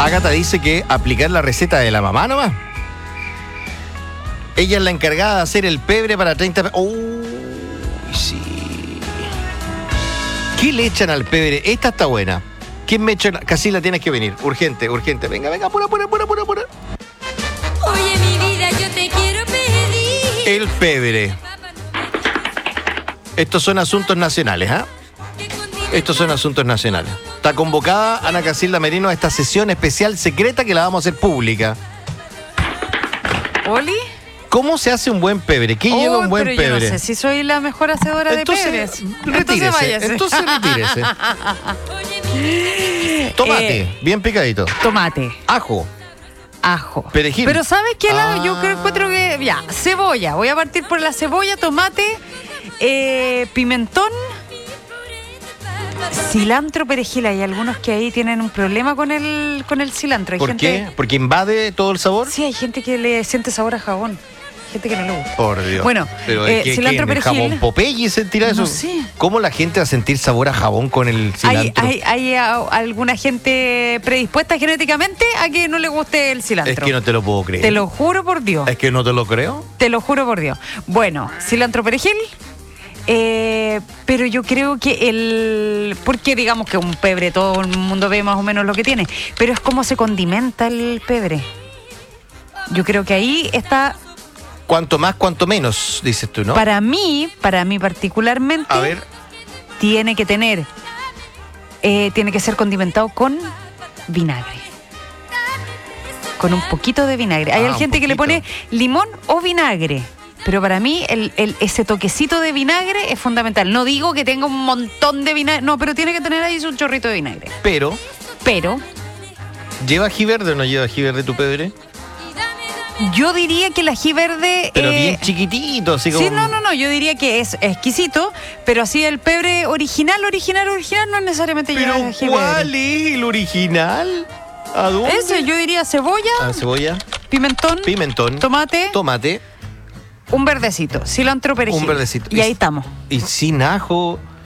Ágata dice que aplicar la receta de la mamá nomás. Ella es la encargada de hacer el pebre para 30... ¡Uy, sí! ¿Qué le echan al pebre? Esta está buena. ¿Quién me echa? Casila, tienes que venir. Urgente, urgente. Venga, apura. Oye, mi vida, yo te quiero pedir. El pebre. Estos son asuntos nacionales, ¿ah? Estos son asuntos nacionales. Está convocada Ana Casilda Merino a esta sesión especial secreta que la vamos a hacer pública. ¿Oli? ¿Cómo se hace un buen pebre? ¿Qué lleva un buen pero pebre? Yo no sé si soy la mejor hacedora de pebres. Retírese. Entonces retírese. Tomate, bien picadito. Tomate. Ajo. Perejil. Pero ¿sabes qué? Yo encuentro que... Ya, cebolla. Voy a partir por la cebolla, tomate, pimentón, cilantro, perejil. Hay algunos que ahí tienen un problema con el cilantro. Hay ¿Por qué? ¿Porque invade todo el sabor? Sí, hay gente que le siente sabor a jabón. Gente que no le gusta. Por Dios. Bueno, pero cilantro, perejil. ¿Jabón Popeye sentirá eso? No sé. ¿Cómo la gente va a sentir sabor a jabón con el cilantro? Hay alguna gente predispuesta genéticamente a que no le guste el cilantro. Es que no te lo puedo creer. Te lo juro por Dios. Es que no te lo creo. Te lo juro por Dios. Bueno, cilantro, perejil. Pero yo creo que porque digamos que un pebre todo el mundo ve más o menos lo que tiene, pero es como se condimenta el pebre. Yo creo que ahí está. Cuanto más, cuanto menos, dices tú, ¿no? Para mí particularmente, a ver, tiene que ser condimentado con vinagre. Con un poquito de vinagre. Hay gente que le pone limón o vinagre. Pero para mí ese toquecito de vinagre es fundamental. No digo que tenga un montón de vinagre, no, pero tiene que tener ahí un chorrito de vinagre. Pero ¿lleva ají verde o no lleva ají verde tu pebre? Yo diría que el ají verde... Pero bien chiquitito, así como... Sí, no, yo diría que es exquisito, pero así el pebre original no necesariamente lleva ají verde. ¿Pero cuál es el original? ¿A dónde? Ese, yo diría cebolla. Cebolla. Pimentón. Tomate. Un verdecito, cilantro, perejil. Un verdecito. Y ahí estamos. Y sin ajo.